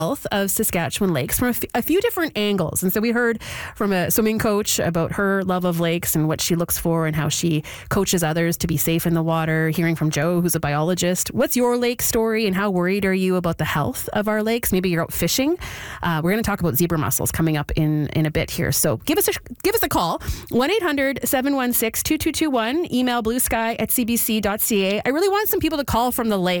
of Saskatchewan lakes from a few different angles. And so we heard from a swimming coach about her love of lakes and what she looks for and how she coaches others to be safe in the water. Hearing from Joe, who's a biologist. What's your lake story and how worried are you about the health of our lakes? Maybe you're out fishing. We're going to talk about zebra mussels coming up in a bit here. So give us a call. 1-800-716-2221. Email bluesky@cbc.ca. I really want some people to call from the lake.